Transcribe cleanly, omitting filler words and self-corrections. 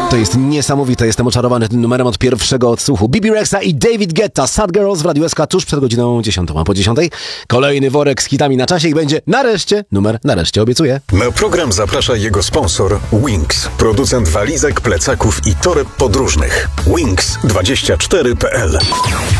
To jest niesamowite, jestem oczarowany tym numerem od pierwszego odsłuchu. Bibi Rexa i David Guetta, Sad Girls w Radiu SK tuż przed godziną 10. A po 10. kolejny worek z hitami na czasie i będzie nareszcie, nareszcie obiecuję. Na program zaprasza jego sponsor Wings, producent walizek, plecaków i toreb podróżnych. Wings24.pl